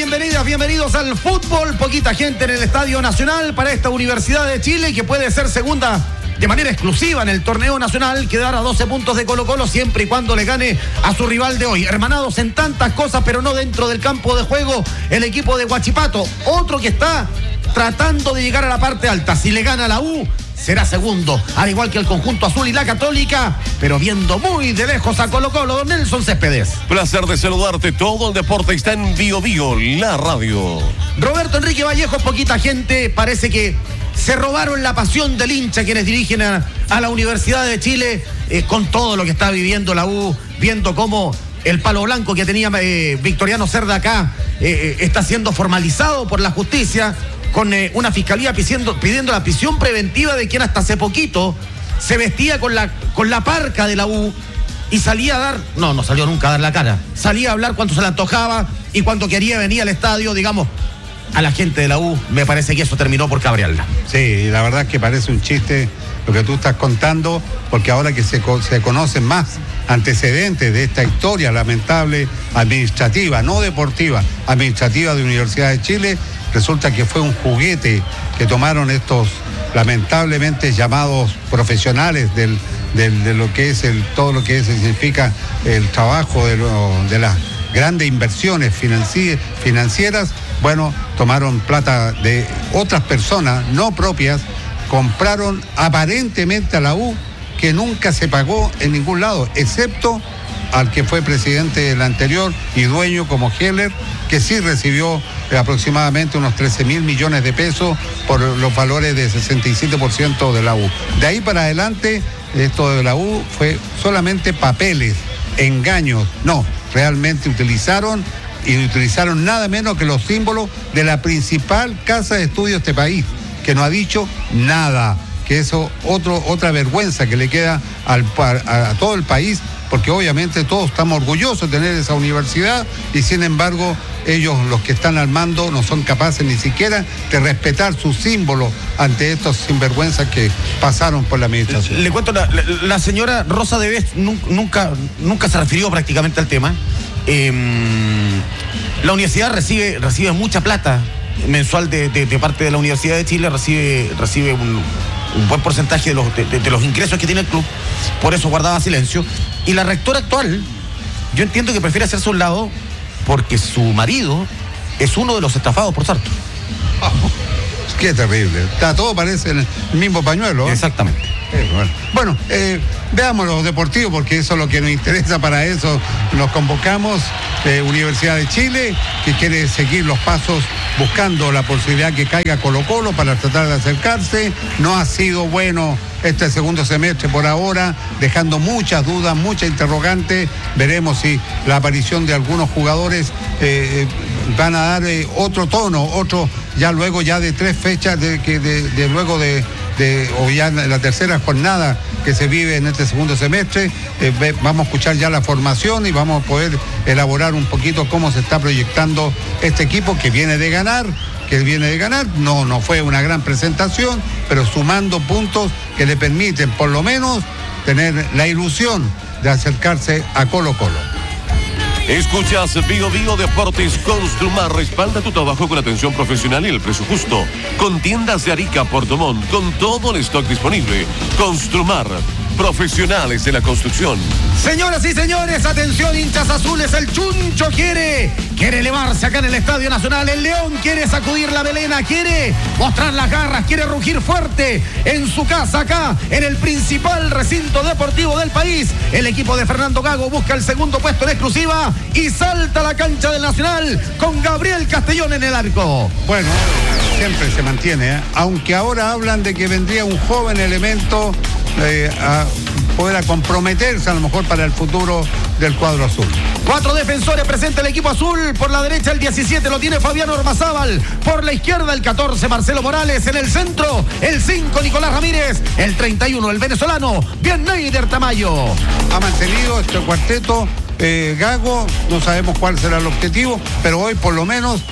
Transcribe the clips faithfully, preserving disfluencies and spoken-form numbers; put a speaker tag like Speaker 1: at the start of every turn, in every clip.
Speaker 1: bienvenidas, bienvenidos al fútbol. Poquita gente en el Estadio Nacional para esta Universidad de Chile, que puede ser segunda de manera exclusiva en el torneo nacional, quedar a doce puntos de Colo Colo siempre y cuando le gane a su rival de hoy. Hermanados en tantas cosas, pero no dentro del campo de juego, el equipo de Huachipato, otro que está tratando de llegar a la parte alta. Si le gana la U, será segundo, al igual que el conjunto azul y la Católica, pero viendo muy de lejos a Colo Colo. Don Nelson Céspedes.
Speaker 2: Placer de saludarte. Todo el deporte está en Bio Bio, la radio.
Speaker 1: Roberto Enrique Vallejo, poquita gente, parece que se robaron la pasión del hincha quienes dirigen a, a la Universidad de Chile, eh, con todo lo que está viviendo la U, viendo cómo el palo blanco que tenía eh, Victoriano Cerda acá eh, está siendo formalizado por la justicia, con eh, una fiscalía pidiendo, pidiendo la prisión preventiva de quien hasta hace poquito se vestía con la, con la parca de la U y salía a dar, no, no salió nunca a dar la cara, salía a hablar cuando se le antojaba y cuando quería venir al estadio, digamos. A la gente de la U, me parece que eso terminó por cabrearla.
Speaker 3: Sí, la verdad es que parece un chiste lo que tú estás contando, porque ahora que se, se conocen más antecedentes de esta historia lamentable administrativa, no deportiva, administrativa de Universidad de Chile, resulta que fue un juguete que tomaron estos lamentablemente llamados profesionales del, del, de lo que es el, todo lo que es, significa el trabajo de, lo, de las grandes inversiones financi- financieras. Bueno, tomaron plata de otras personas, no propias, compraron aparentemente a la U, que nunca se pagó en ningún lado, excepto al que fue presidente del anterior y dueño como Heller, que sí recibió aproximadamente unos trece mil millones de pesos por los valores de sesenta y siete por ciento de la U. De ahí para adelante, esto de la U fue solamente papeles, engaños. No, realmente utilizaron y utilizaron nada menos que los símbolos de la principal casa de estudios de este país, que no ha dicho nada, que eso otro, otra vergüenza que le queda al, a, a todo el país, porque obviamente todos estamos orgullosos de tener esa universidad y sin embargo ellos, los que están al mando, no son capaces ni siquiera de respetar sus símbolos ante estos sinvergüenzas que pasaron por la administración.
Speaker 1: Le cuento, la, la, la señora Rosa Debes nunca, nunca se refirió prácticamente al tema. Eh, la universidad recibe, recibe mucha plata mensual de, de, de parte de la Universidad de Chile, recibe, recibe un, un buen porcentaje de los, de, de los ingresos que tiene el club, por eso guardaba silencio. Y la rectora actual, yo entiendo que prefiere hacerse a un lado porque su marido es uno de los estafados por Sarto.
Speaker 3: Oh, qué terrible. Está, todo parece en el mismo pañuelo.
Speaker 1: Exactamente.
Speaker 3: Eh, bueno, bueno eh, veamos los deportivos, porque eso es lo que nos interesa, para eso nos convocamos. Eh, Universidad de Chile, que quiere seguir los pasos buscando la posibilidad que caiga Colo Colo para tratar de acercarse. No ha sido bueno este segundo semestre por ahora, dejando muchas dudas, muchas interrogantes. Veremos si la aparición de algunos jugadores eh, van a dar eh, otro tono, otro, ya luego ya de tres fechas, de, de, de, de luego de... De, o ya en la tercera jornada que se vive en este segundo semestre, eh, ve, vamos a escuchar ya la formación y vamos a poder elaborar un poquito cómo se está proyectando este equipo que viene de ganar, que viene de ganar, no, no fue una gran presentación, pero sumando puntos que le permiten por lo menos tener la ilusión de acercarse a Colo Colo.
Speaker 2: Escuchas Bio Bio Deportes. Construmar respalda tu trabajo con atención profesional y el precio justo. Con tiendas de Arica, Puerto Montt, con todo el stock disponible. Construmar, profesionales de la construcción.
Speaker 1: Señoras y señores, atención, hinchas azules, el Chuncho quiere, quiere elevarse acá en el Estadio Nacional, el León quiere sacudir la melena, quiere mostrar las garras, quiere rugir fuerte en su casa acá, en el principal recinto deportivo del país. El equipo de Fernando Gago busca el segundo puesto en exclusiva y salta a la cancha del Nacional con Gabriel Castellón en el arco.
Speaker 3: Bueno, siempre se mantiene, ¿eh? Aunque ahora hablan de que vendría un joven elemento eh, a poder a comprometerse a lo mejor para el futuro del cuadro azul.
Speaker 1: Cuatro defensores presenta el equipo azul. Por la derecha el diecisiete lo tiene Fabián Ormazábal. Por la izquierda el catorce Marcelo Morales. En el centro el cinco Nicolás Ramírez. El treinta y uno el venezolano Bienneider Tamayo.
Speaker 3: Ha mantenido este cuarteto eh, Gago. No sabemos cuál será el objetivo, pero hoy por lo menos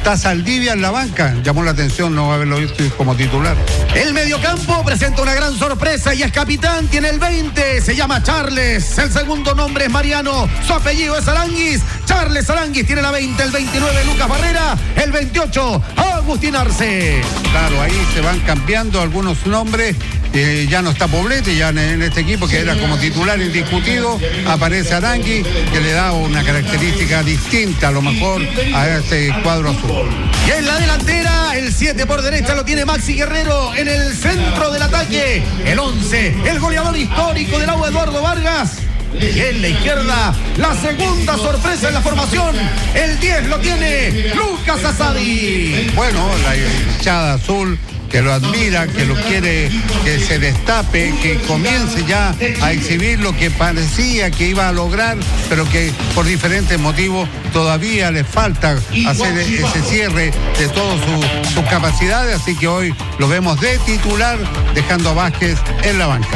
Speaker 3: está Saldivia en la banca, llamó la atención no haberlo visto como titular.
Speaker 1: El mediocampo presenta una gran sorpresa y es capitán, tiene el veinte, se llama Charles, el segundo nombre es Mariano, su apellido es Aranguis, Charles Aranguis tiene la veinte, el veintinueve Lucas Barrera, el veintiocho Agustín Arce.
Speaker 3: Claro, ahí se van cambiando algunos nombres. Eh, ya no está Poblete, ya en, en este equipo que era como titular indiscutido, aparece Arangui, que le da una característica distinta a lo mejor a este cuadro azul.
Speaker 1: Y en la delantera, el siete por derecha lo tiene Maxi Guerrero, en el centro del ataque, el once, el goleador histórico del agua Eduardo Vargas. Y en la izquierda, la segunda sorpresa en la formación, el diez lo tiene Lucas Asadi.
Speaker 3: Bueno, la hinchada azul que lo admira, que lo quiere que se destape, que comience ya a exhibir lo que parecía que iba a lograr, pero que por diferentes motivos todavía le falta hacer ese cierre de todas sus su capacidades, así que hoy lo vemos de titular, dejando a Vázquez en la banca.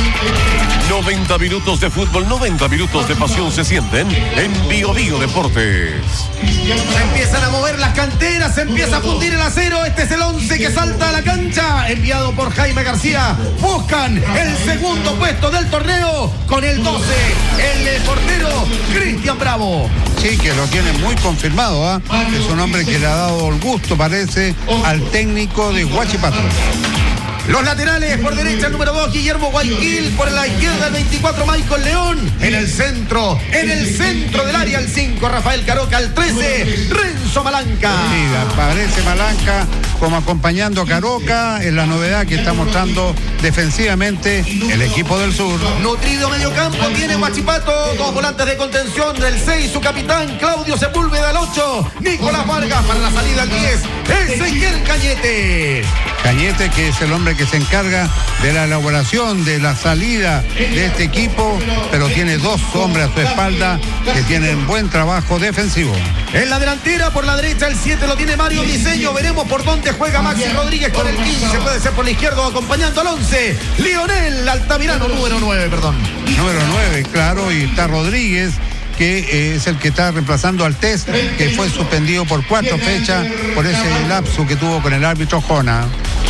Speaker 2: noventa minutos de fútbol, noventa minutos de pasión se sienten en Bio Bio Deportes.
Speaker 1: Se empiezan a mover las canteras, se empieza a fundir el acero. Este es el once que salta a la cancha, enviado por Jaime García. Buscan el segundo puesto del torneo con el doce, el portero Cristian Bravo.
Speaker 3: Sí, que lo tiene muy confirmado, ¿eh? Es un hombre que le ha dado el gusto, parece, al técnico de Huachipato.
Speaker 1: Los laterales, por derecha el número dos, Guillermo Guayaquil, por la izquierda el veinticuatro, Michael León, en el centro, en el centro del área el cinco, Rafael Caroca, el trece, Renzo Malanca.
Speaker 3: Sí, aparece Malanca como acompañando a Caroca, es la novedad que está mostrando defensivamente el equipo del sur.
Speaker 1: Nutrido mediocampo tiene Huachipato, dos volantes de contención, del seis su capitán Claudio Sepúlveda, el ocho, Nicolás Vargas, para la salida al diez, Ezequiel Cañete.
Speaker 3: Cañete, que es el hombre que se encarga de la elaboración, de la salida de este equipo, pero tiene dos hombres a su espalda que tienen buen trabajo defensivo.
Speaker 1: En la delantera, por la derecha, el siete lo tiene Mario Briseño. Veremos por dónde juega Maxi Rodríguez con el quince. Puede ser por la izquierda o acompañando al once. Lionel Altamirano, número nueve, perdón.
Speaker 3: Número nueve, claro, y está Rodríguez, que eh, es el que está reemplazando al Test, que fue suspendido por cuatro fechas por ese lapso que tuvo con el árbitro Jona.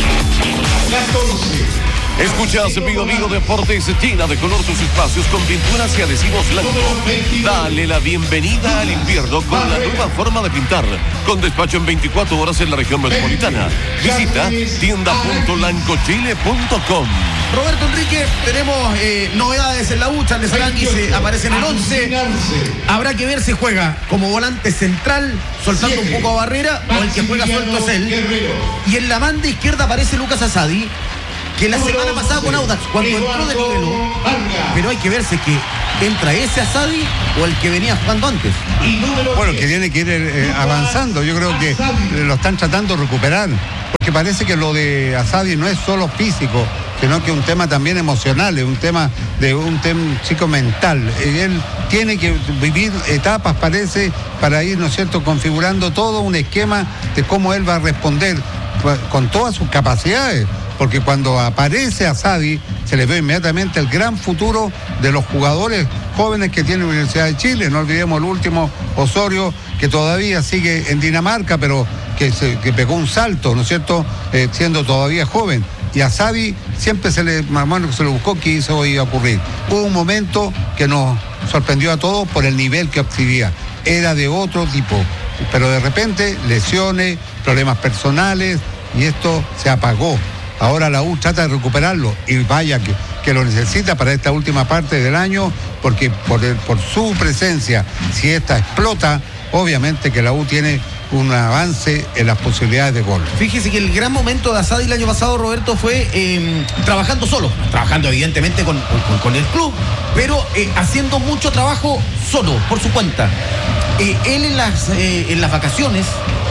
Speaker 2: Escuchas Vigo Vigo Deportes, llena de color tus espacios con pinturas y adhesivos blanco. Dale la bienvenida al invierno con la nueva forma de pintar, con despacho en veinticuatro horas en la región metropolitana. Visita tienda punto lancochile punto com.
Speaker 1: Roberto Enrique, tenemos eh, novedades en la U. Charles Aranguis eh, aparece en el once. Habrá que ver si juega como volante central, soltando un poco a Barrera, o el que juega suelto es él. Y en la banda izquierda aparece Lucas Asadi, que la semana pasada con Audax, cuando entró de niveló, pero hay que verse que entra ese Asadi o el que venía jugando antes.
Speaker 3: Bueno, que tiene que ir eh, avanzando, yo creo que lo están tratando de recuperar, porque parece que lo de Asadi no es solo físico, sino que es un tema también emocional, es un tema de un tema chico mental. Él tiene que vivir etapas, parece, para ir, ¿no es cierto?, configurando todo un esquema de cómo él va a responder con todas sus capacidades. Porque cuando aparece Asadi, se le ve inmediatamente el gran futuro de los jugadores jóvenes que tiene la Universidad de Chile. No olvidemos el último, Osorio, que todavía sigue en Dinamarca, pero que, se, que pegó un salto, ¿no es cierto?, eh, siendo todavía joven. Y a Asadi siempre se le, bueno, se le buscó que eso iba a ocurrir. Hubo un momento que nos sorprendió a todos por el nivel que obtenía. Era de otro tipo, pero de repente lesiones, problemas personales, y esto se apagó. Ahora la U trata de recuperarlo y vaya que, que lo necesita para esta última parte del año, porque por, el, por su presencia, si esta explota, obviamente que la U tiene un avance en las posibilidades de gol.
Speaker 1: Fíjese que el gran momento de Asadi el año pasado, Roberto, fue eh, trabajando solo, trabajando evidentemente con, con, con el club, pero eh, haciendo mucho trabajo solo, por su cuenta. Eh, él en las, eh, en las vacaciones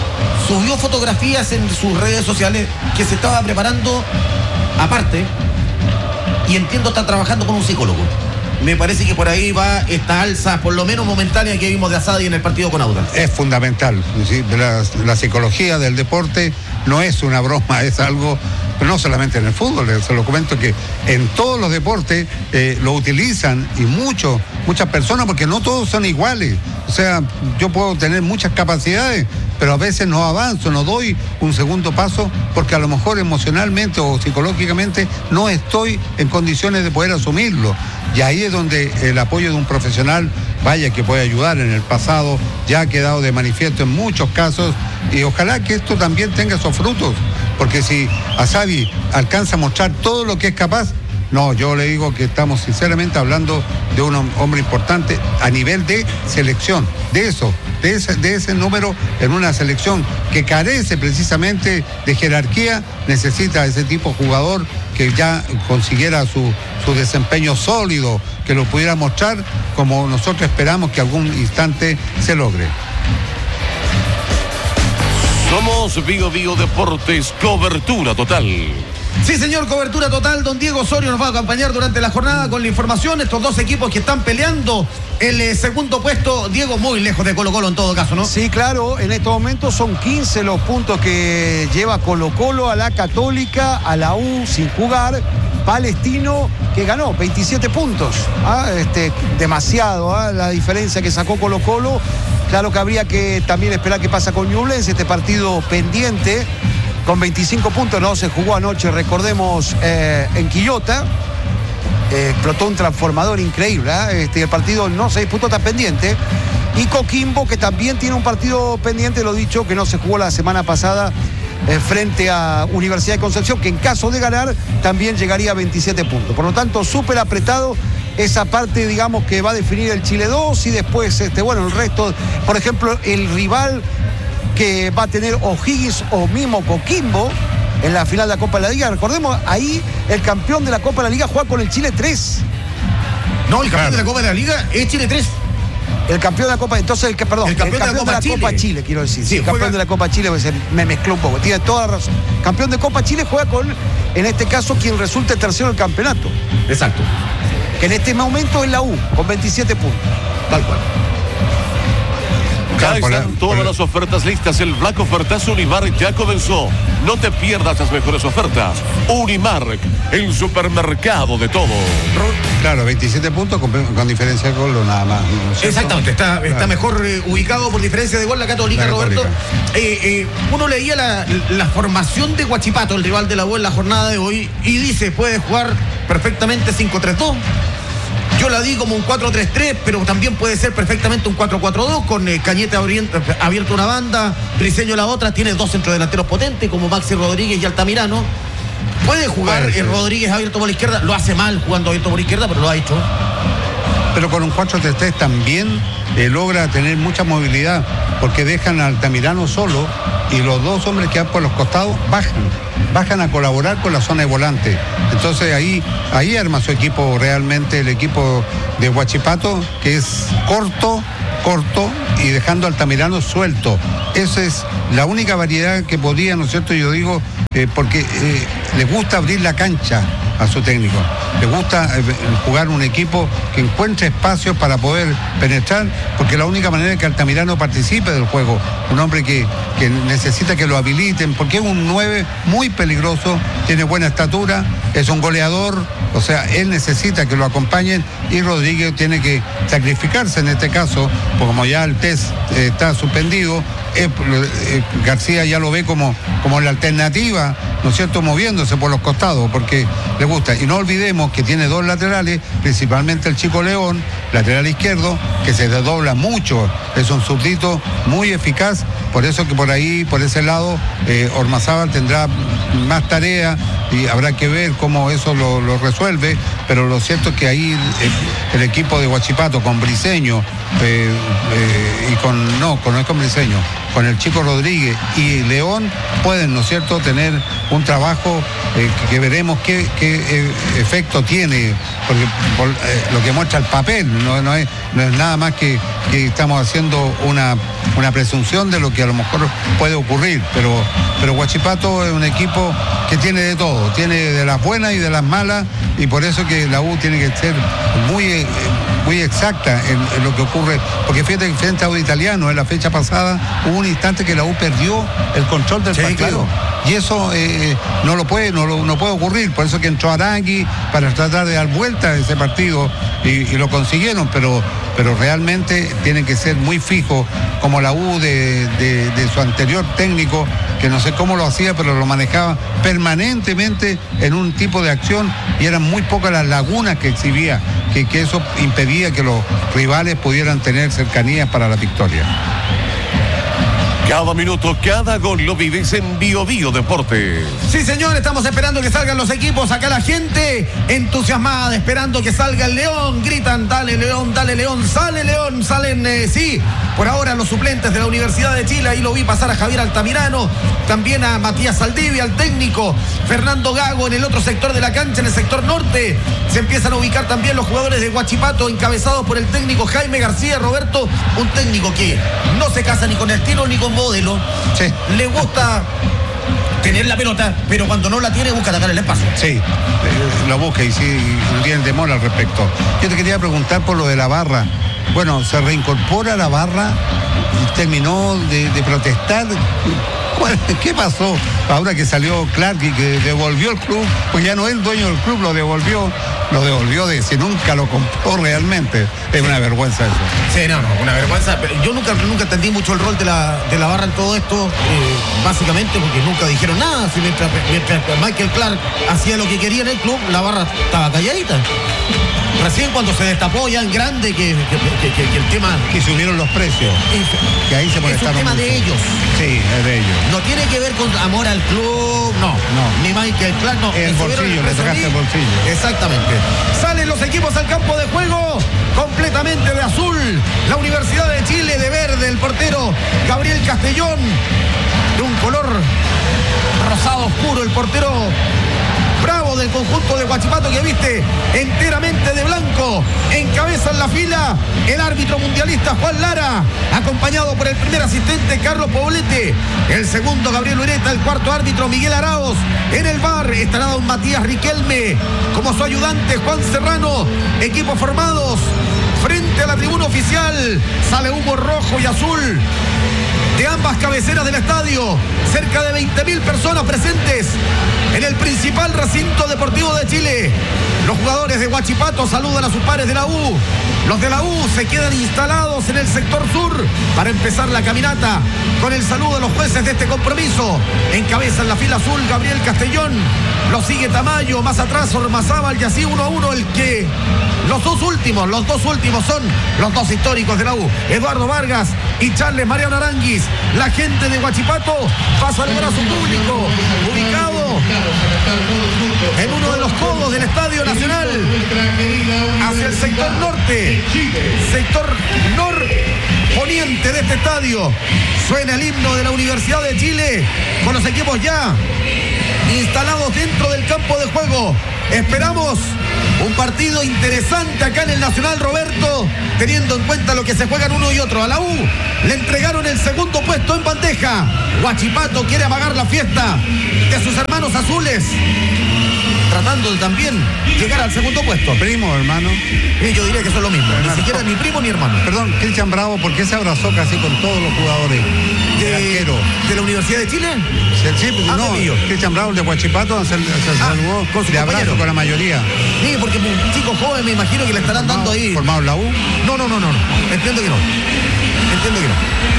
Speaker 1: subió fotografías en sus redes sociales que se estaba preparando aparte, y entiendo está trabajando con un psicólogo. Me parece que por ahí va esta alza, por lo menos momentánea, que vimos de Asadi en el partido con Audax.
Speaker 3: Es fundamental. La, la psicología del deporte no es una broma, es algo pero no solamente en el fútbol, se lo comento que en todos los deportes eh, lo utilizan y muchos, muchas personas, porque no todos son iguales. O sea, yo puedo tener muchas capacidades, pero a veces no avanzo, no doy un segundo paso, porque a lo mejor emocionalmente o psicológicamente no estoy en condiciones de poder asumirlo. Y ahí es donde el apoyo de un profesional, vaya que puede ayudar. En el pasado ya ha quedado de manifiesto en muchos casos, y ojalá que esto también tenga esos frutos, porque si Asadi alcanza a mostrar todo lo que es capaz, no, yo le digo que estamos sinceramente hablando de un hombre importante a nivel de selección, de eso, de ese, de ese número en una selección que carece precisamente de jerarquía, necesita ese tipo de jugador que ya consiguiera su, su desempeño sólido, que lo pudiera mostrar como nosotros esperamos que algún instante se logre.
Speaker 2: Somos Vigo Vigo Deportes, cobertura total.
Speaker 1: Sí, señor, cobertura total. Don Diego Osorio nos va a acompañar durante la jornada con la información. Estos dos equipos que están peleando el eh, segundo puesto. Diego, muy lejos de Colo Colo en todo caso, ¿no?
Speaker 4: Sí, claro. En estos momentos son quince los puntos que lleva Colo Colo a la Católica, a la U sin jugar. Palestino, que ganó veintisiete puntos. ¿ah? Este, demasiado ¿ah? la diferencia que sacó Colo Colo. Claro que habría que también esperar qué pasa con Ñublense, este partido pendiente. Con veinticinco puntos, no se jugó anoche, recordemos, eh, en Quillota. Eh, explotó un transformador increíble. ¿eh? Este, el partido no se disputó, está pendiente. Y Coquimbo, que también tiene un partido pendiente, lo dicho, que no se jugó la semana pasada eh, frente a Universidad de Concepción, que en caso de ganar también llegaría a veintisiete puntos. Por lo tanto, súper apretado esa parte, digamos, que va a definir el Chile dos y después, este, bueno, el resto, por ejemplo, el rival que va a tener O'Higgins o mismo Coquimbo en la final de la Copa de la Liga. Recordemos, ahí el campeón de la Copa de la Liga juega con el Chile tres.
Speaker 1: No, el campeón claro. de la Copa de la Liga es Chile tres.
Speaker 4: El campeón de la Copa, entonces, el que, perdón,
Speaker 1: el campeón,
Speaker 4: el campeón de la, Copa, de la Chile. Copa Chile, quiero decir. Sí, el campeón juega... de la Copa Chile, pues, me mezcló un poco, tiene toda la razón. Campeón de Copa Chile juega con, en este caso, quien resulte tercero del campeonato.
Speaker 1: Exacto.
Speaker 4: Que en este momento es la U, con veintisiete puntos.
Speaker 1: Tal cual.
Speaker 2: Ya están todas las ofertas listas. El Black Ofertazo Unimark ya comenzó. No te pierdas las mejores ofertas. Unimark, el supermercado de todo.
Speaker 3: Claro, veintisiete puntos con, con diferencia de gol, nada más. ¿no?
Speaker 1: Exactamente, está, claro. está mejor eh, ubicado por diferencia de gol la Católica, la Roberto. Eh, eh, uno leía la, la formación de Huachipato, el rival de la U en la jornada de hoy, y dice, puede jugar perfectamente cinco tres dos. Yo la di como un cuatro tres tres, pero también puede ser perfectamente un cuatro cuatro dos, con eh, Cañete abierto una banda, Briseño la otra, tiene dos centrodelanteros potentes como Maxi Rodríguez y Altamirano. Puede jugar puede eh, Rodríguez abierto por la izquierda, lo hace mal jugando abierto por la izquierda, pero lo ha hecho.
Speaker 3: Pero con un cuatro tres tres también eh, logra tener mucha movilidad, porque dejan a Altamirano solo y los dos hombres que van por los costados bajan, bajan a colaborar con la zona de volante. Entonces ahí, ahí arma su equipo realmente, el equipo de Huachipato, que es corto, corto y dejando a Altamirano suelto. Esa es la única variedad que podía, ¿no es cierto? Yo digo, eh, porque eh, les gusta abrir la cancha a su técnico. Le gusta eh, jugar un equipo que encuentre espacios para poder penetrar, porque la única manera es que Altamirano participe del juego. Un hombre que, que necesita que lo habiliten, porque es un nueve muy peligroso, tiene buena estatura, es un goleador, o sea, él necesita que lo acompañen, y Rodríguez tiene que sacrificarse en este caso, porque como ya el test eh, está suspendido, eh, eh, García ya lo ve como, como la alternativa, ¿no es cierto?, moviéndose por los costados, porque le gusta. Y no olvidemos que tiene dos laterales, principalmente el Chico León, lateral izquierdo, que se desdobla mucho, es un zurdito muy eficaz, por eso que por ahí, por ese lado, eh, Ormazábal tendrá más tarea y habrá que ver cómo eso lo, lo resuelve, pero lo cierto es que ahí eh, el equipo de Huachipato con Briseño eh, eh, y con, no, con, no es con Briseño, con el Chico Rodríguez y León pueden, ¿no es cierto?, tener un trabajo eh, que, que veremos qué, qué eh, efecto tiene, porque por, eh, lo que muestra el papel no, no, es, no es nada más que, que estamos haciendo una, una presunción de lo que a lo mejor puede ocurrir, pero, pero Huachipato es un equipo que tiene de todo, tiene de las buenas y de las malas, y por eso que la U tiene que ser muy, eh, muy exacta en, en lo que ocurre, porque fíjate que frente a Audax Italiano en la fecha pasada hubo un instante que la U perdió el control del
Speaker 1: sí,
Speaker 3: partido.
Speaker 1: claro.
Speaker 3: Y eso eh, no lo puede, no, lo, no puede ocurrir, por eso que entró Arangui para tratar de dar vuelta a ese partido y, y lo consiguieron, pero, pero realmente tienen que ser muy fijos, como la U de, de, de su anterior técnico, que no sé cómo lo hacía, pero lo manejaba permanentemente en un tipo de acción y eran muy pocas las lagunas que exhibía, que, que eso impedía que los rivales pudieran tener cercanías para la victoria.
Speaker 2: Cada minuto, cada gol lo vives en Bio Bio Deportes.
Speaker 1: Sí, señor, estamos esperando que salgan los equipos. Acá la gente entusiasmada, esperando que salga el León. Gritan, dale León, dale León, sale León, salen, eh, sí. Por ahora los suplentes de la Universidad de Chile, ahí lo vi pasar a Javier Altamirano, también a Matías Saldivia, al técnico, Fernando Gago en el otro sector de la cancha, en el sector norte. Se empiezan a ubicar también los jugadores de Huachipato, encabezados por el técnico Jaime García Roberto, un técnico que no se casa ni con estilo ni con modelo.
Speaker 3: Sí.
Speaker 1: Le gusta tener la pelota, pero cuando no la tiene busca atacar el espacio.
Speaker 3: Sí, eh, lo busca y sí, no tiene temor al respecto. Yo te quería preguntar por lo de la barra. Bueno, se reincorpora la barra y terminó de, de protestar. ¿Qué pasó? Ahora que salió Clark y que devolvió el club, pues ya no es el dueño del club, lo devolvió, lo devolvió de si nunca lo compró realmente. Es una vergüenza eso.
Speaker 1: Sí, no, no, una vergüenza. Yo nunca, nunca entendí mucho el rol de la, de la barra en todo esto, eh, básicamente porque nunca dijeron nada. Si mientras, mientras Michael Clark hacía lo que quería en el club, la barra estaba calladita. Recién cuando se destapó ya en grande que, que, que, que, que el tema...
Speaker 3: Que subieron los precios.
Speaker 1: Es,
Speaker 3: que ahí se molestaron
Speaker 1: es un tema
Speaker 3: mucho.
Speaker 1: de ellos.
Speaker 3: Sí, es de ellos.
Speaker 1: No tiene que ver con amor al club, no.
Speaker 3: No.
Speaker 1: Ni Michael Clark, no.
Speaker 3: El
Speaker 1: Le subieron
Speaker 3: bolsillo, le
Speaker 1: precio
Speaker 3: tocaste
Speaker 1: ahí.
Speaker 3: el bolsillo.
Speaker 1: Exactamente. Salen los equipos al campo de juego completamente de azul. La Universidad de Chile de verde, el portero Gabriel Castellón, de un color rosado oscuro, el portero bravo del conjunto de Huachipato, que viste enteramente de blanco. Encabeza en la fila el árbitro mundialista Juan Lara, acompañado por el primer asistente Carlos Poblete, el segundo Gabriel Ureta, el cuarto árbitro Miguel Arauz. En el V A R estará don Matías Riquelme como su ayudante Juan Serrano. Equipos formados frente a la tribuna oficial. Sale humo rojo y azul de ambas cabeceras del estadio. Cerca de veinte mil personas presentes en el principal recinto deportivo de Chile. Los jugadores de Huachipato saludan a sus pares de la U. Los de la U se quedan instalados en el sector sur para empezar la caminata con el saludo de los jueces de este compromiso. Encabezan la fila azul Gabriel Castellón. Lo sigue Tamayo, más atrás Ormazábal y así uno a uno el que... Los dos últimos, los dos últimos son los dos históricos de la U, Eduardo Vargas y Charles Mariano Aranguis. La gente de Huachipato va a saludar a su público, ubicado en uno de los codos del Estadio Nacional, hacia el sector norte, sector norponiente de este estadio. Suena el himno de la Universidad de Chile, con los equipos ya instalados dentro del campo de juego. Esperamos un partido interesante acá en el Nacional, Roberto, teniendo en cuenta lo que se juegan uno y otro. A la U le entregaron el segundo puesto en bandeja. Huachipato quiere amagar la fiesta de sus hermanos azules, tratando de también llegar al segundo puesto.
Speaker 3: Primo, hermano.
Speaker 1: Y yo diría que son lo mismo,
Speaker 3: Hermano.
Speaker 1: ni siquiera ni primo ni hermano.
Speaker 3: Perdón, Cristian Bravo, ¿por qué se abrazó casi con todos los jugadores?
Speaker 1: De,
Speaker 3: El arquero.
Speaker 1: ¿De la Universidad de Chile?
Speaker 3: Sí, sí,
Speaker 1: Ah,
Speaker 3: no,
Speaker 1: mío.
Speaker 3: Cristian Bravo, el de Huachipato, se, se
Speaker 1: Ah,
Speaker 3: saludó
Speaker 1: con su
Speaker 3: de abrazo
Speaker 1: compañero.
Speaker 3: con la mayoría.
Speaker 1: Sí, porque un chico joven me imagino que le estarán dando ahí.
Speaker 3: ¿Formado en la U?
Speaker 1: No, no, no, no, no. Entiendo que no. Entiendo que no.